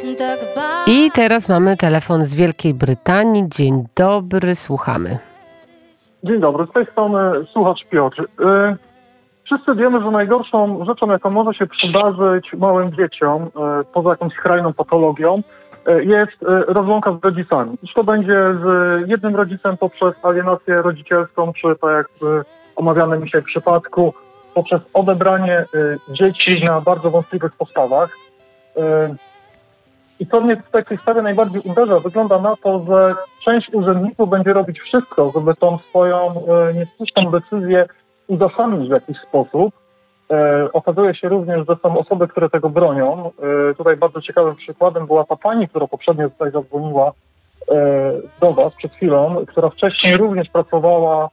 I teraz mamy telefon z Wielkiej Brytanii. Dzień dobry, słuchamy. Dzień dobry, z tej strony słuchacz Piotr. Wszyscy wiemy, że najgorszą rzeczą, jaką może się przydarzyć małym dzieciom, poza jakąś skrajną patologią, jest rozłąka z rodzicami. Czy to będzie z jednym rodzicem poprzez alienację rodzicielską, czy tak jak w omawianym dzisiaj przypadku, poprzez odebranie dzieci na bardzo wątpliwych podstawach. I co mnie w tej sprawie najbardziej uderza, wygląda na to, że część urzędników będzie robić wszystko, żeby tą swoją niesłuszną decyzję uzasadnić w jakiś sposób. Okazuje się również, że są osoby, które tego bronią. Tutaj bardzo ciekawym przykładem była ta pani, która poprzednio tutaj zadzwoniła do Was przed chwilą, która wcześniej również pracowała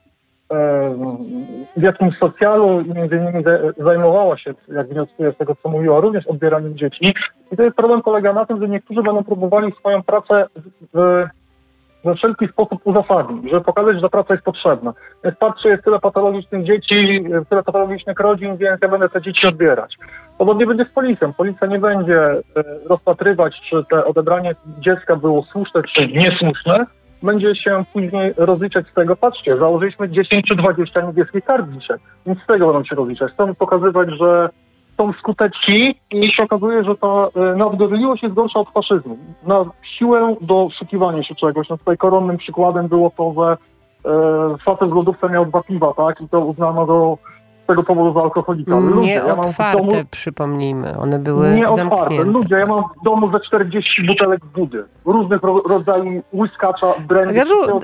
w jakimś socjalu i między innymi zajmowała się, jak wnioskuję z tego, co mówiła, również odbieraniem dzieci. I to jest problem polega na tym, że niektórzy będą próbowali swoją pracę we wszelki sposób uzasadnić, żeby pokazać, że ta praca jest potrzebna. Więc patrzę, jest tyle patologicznych dzieci, tyle patologicznych rodzin, więc ja będę te dzieci odbierać. Podobnie będzie z policją. Policja nie będzie rozpatrywać, czy te odebranie dziecka było słuszne, czy niesłuszne. Będzie się później rozliczać z tego, patrzcie, założyliśmy 10 czy 20 niebieskich kart dzisiaj, więc z tego będą się rozliczać. Chcą pokazywać, że są skuteczni i się okazuje, że ta nadgorliwość jest gorsza od faszyzmu. Na siłę doszukiwania się czegoś. No tutaj koronnym przykładem było to, że facet w lodówce miał 2 piwa, tak? I to uznano z tego powodu za alkoholika. Nie otwarte, przypomnijmy. One były nie zamknięte. Otwarte. Ludzie, ja mam w domu ze 40 butelek wody. Różnych rodzajów łyskacza, brandy.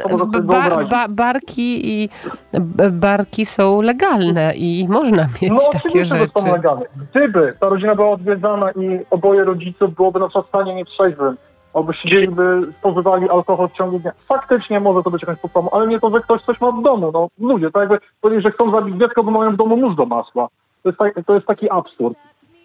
Barki są legalne i można mieć takie rzeczy. Że są legalne. Gdyby ta rodzina była odwiedzana i oboje rodziców byłoby na przykład w stanie nietrzeźwym, albo siedzieliby, spożywali alkohol w ciągu dnia. Faktycznie może to być jakąś podstawą, ale nie to, że ktoś coś ma w domu. No ludzie, tak jakby powiedzieli, że chcą zabić dziecko, bo mają w domu nóż do masła. To jest taki absurd.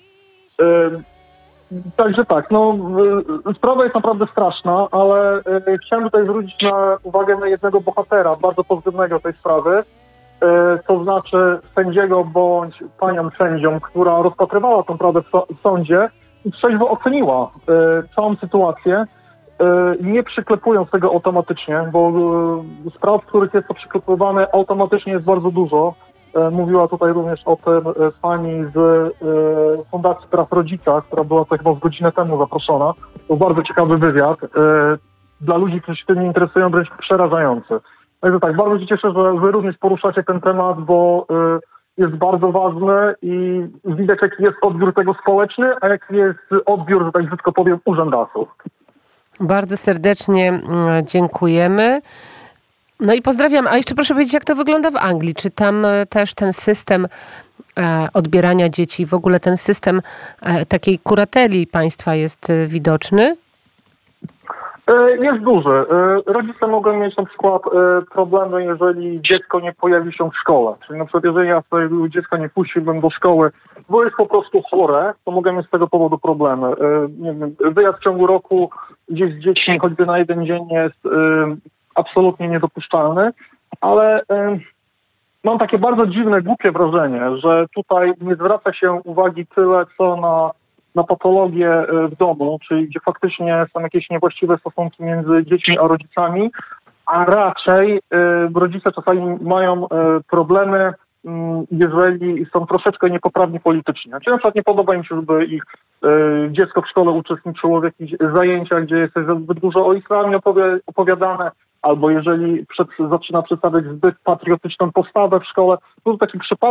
Także tak, sprawa jest naprawdę straszna, ale chciałem tutaj zwrócić uwagę na jednego bohatera, bardzo pozytywnego tej sprawy, to znaczy sędziego bądź panią sędzią, która rozpatrywała tę sprawę w sądzie i trzeźwo oceniła całą sytuację, nie przyklepując tego automatycznie, bo spraw, w których jest to przyklepywane automatycznie jest bardzo dużo. Mówiła tutaj również o tym pani z Fundacji Praw Rodzica, która była tak chyba z godzinę temu zaproszona. To bardzo ciekawy wywiad. Dla ludzi, którzy się tym nie interesują, wręcz przerażający. Także tak, bardzo się cieszę, że wy również poruszacie ten temat, bo jest bardzo ważny i widać, jaki jest odbiór tego społeczny, a jaki jest odbiór, że tak brzydko powiem, urzędasów. Bardzo serdecznie dziękujemy. No i pozdrawiam. A jeszcze proszę powiedzieć, jak to wygląda w Anglii? Czy tam też ten system odbierania dzieci, w ogóle ten system takiej kurateli państwa jest widoczny? Jest duży. Rodzice mogą mieć na przykład problemy, jeżeli dziecko nie pojawi się w szkole. Czyli na przykład jeżeli ja swojego dziecka nie puściłbym do szkoły, bo jest po prostu chore, to mogę mieć z tego powodu problemy. Nie wiem, wyjazd w ciągu roku gdzieś z dziećmi choćby na jeden dzień jest absolutnie niedopuszczalny, ale mam takie bardzo dziwne, głupie wrażenie, że tutaj nie zwraca się uwagi tyle, co na patologię w domu, czyli gdzie faktycznie są jakieś niewłaściwe stosunki między dziećmi a rodzicami, a raczej rodzice czasami mają problemy, jeżeli są troszeczkę niepoprawni politycznie. Czyli na przykład nie podoba im się, żeby ich dziecko w szkole uczestniczyło w jakichś zajęciach, gdzie jest zbyt dużo o islamie opowiadane, albo jeżeli zaczyna przedstawiać zbyt patriotyczną postawę w szkole. To taki przypadek